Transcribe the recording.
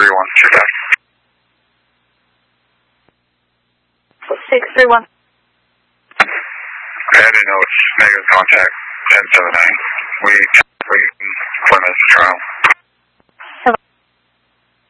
631, check out. 631. I didn't know it's negative contact 1079. We